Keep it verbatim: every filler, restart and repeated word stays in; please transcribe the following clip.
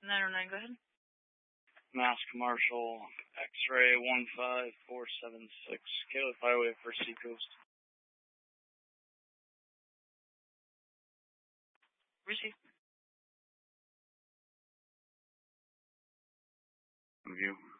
nine oh nine, go ahead. Mass Commercial, X-ray one five four seven six, Caleb Highway for Seacoast. Receive. Review.